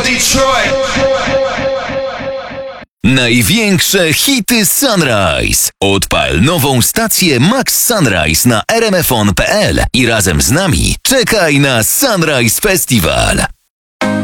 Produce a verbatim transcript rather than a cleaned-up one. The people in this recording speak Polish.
Detroit. Największe hity Sunrise. Odpal nową stację Max Sunrise na r m f on kropka p l i razem z nami czekaj na Sunrise Festival.